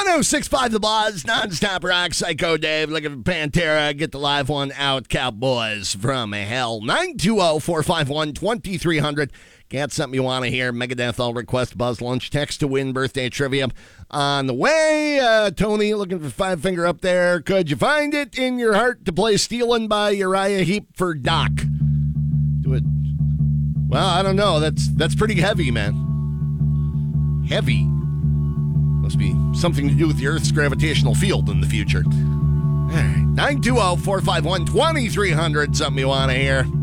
106.5 The Buzz, non-stop rock, Psycho Dave, looking for Pantera. Get the live one out, Cowboys from Hell. 920-451-2300. Got something you want to hear? Megadeth, I'll request Buzz Lunch. Text to win birthday trivia on the way. Tony, looking for Five Finger up there. Could you find it in your heart to play Stealin' by Uriah Heep for Doc? Do it. Well, I don't know. That's pretty heavy, man. Heavy. Must be something to do with the Earth's gravitational field in the future. All right. 920-451-2300. Something you want to hear?